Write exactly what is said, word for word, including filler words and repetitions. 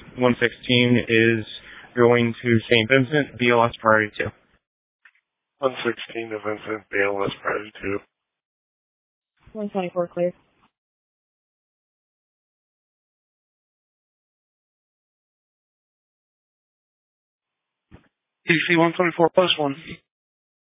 one sixteen is going to Saint Vincent, B L S priority two. one sixteen to Vincent, B L S priority two. one twenty-four clear. D C one twenty-four, post one.